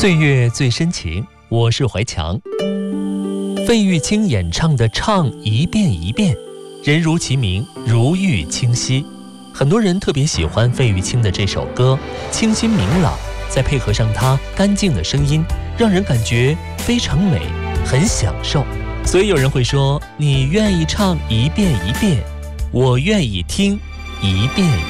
岁月最深情，我是怀强。费玉清演唱的《唱一遍一遍》，人如其名，如玉清晰。很多人特别喜欢费玉清的这首歌，清新明朗，再配合上他干净的声音，让人感觉非常美，很享受。所以有人会说，你愿意唱一遍一遍，我愿意听一遍